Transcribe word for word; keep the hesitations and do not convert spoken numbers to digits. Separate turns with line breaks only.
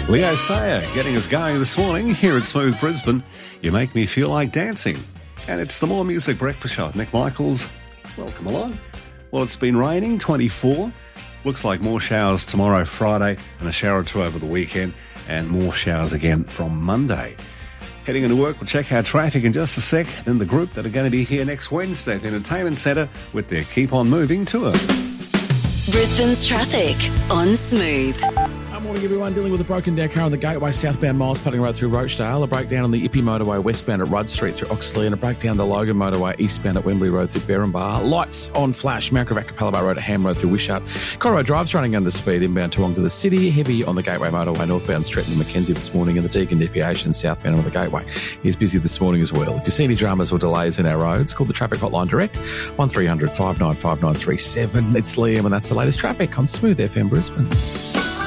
Leo Sayer getting us going this morning here at Smooth Brisbane. You make me feel like dancing. And it's the More Music Breakfast Show with Nick Michaels. Welcome along. Well, it's been raining, twenty-four. Looks like more showers tomorrow, Friday, and a shower or two over the weekend, and more showers again from Monday. Heading into work, we'll check our traffic in just a sec. Then the group that are going to be here next Wednesday at the Entertainment Centre with their Keep On Moving tour.
Brisbane's traffic on Smooth.
Good morning, everyone. Dealing with a broken down car on the Gateway southbound Miles Putting Road through Rochdale, a breakdown on the Ippy Motorway westbound at Rudd Street through Oxley, and a breakdown the Logan Motorway eastbound at Wembley Road through Berrinbar. Lights on flash, Mount Gravatt Capella Bar Road at Ham Road through Wishart. Corro Drive's running under speed inbound Toowong to the city. Heavy on the Gateway Motorway northbound Stretton and Mackenzie this morning, and the Deagon Deviation southbound on the Gateway is busy this morning as well. If you see any dramas or delays in our roads, call the traffic hotline direct, one three hundred five nine five nine three seven. It's Liam, and that's the latest traffic on Smooth F M Brisbane.